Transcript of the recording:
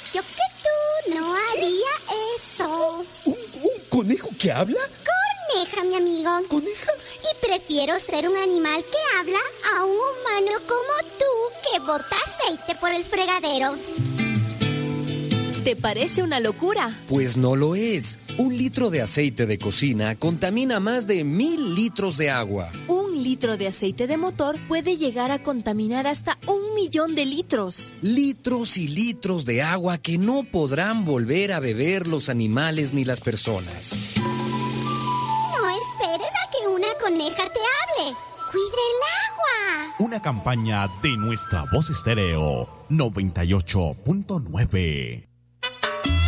Yo que tú no haría eso. ¿Un conejo que habla? Coneja, mi amigo. ¿Coneja? Y prefiero ser un animal que habla a un humano como tú que bota aceite por el fregadero. ¿Te parece una locura? Pues no lo es. 1 litro de aceite de cocina contamina más de 1000 litros de agua. 1 litro de aceite de motor puede llegar a contaminar hasta 1 millón de litros. Litros y litros de agua que no podrán volver a beber los animales ni las personas. No esperes a que una coneja te hable. ¡Cuide el agua! Una campaña de Nuestra Voz Estéreo 98.9.